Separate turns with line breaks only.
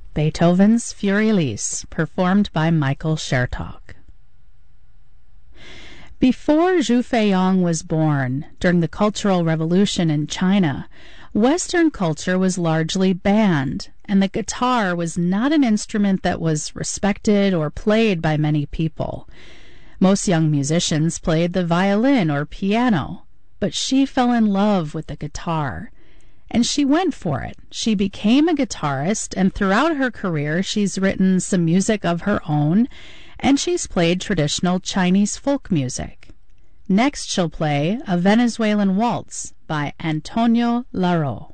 Beethoven's Furi-Lise, performed by Michael Chertok. Before Zhu Feiyong was born, during the Cultural Revolution in China, Western culture was largely banned, and the guitar was not an instrument that was respected or played by many people. Most young musicians played the violin or piano, but she fell in love with the guitar, and she went for it. She became a guitarist, and throughout her career she's written some music of her own, and she's played traditional Chinese folk music. Next she'll play a Venezuelan waltz by Antonio Laro.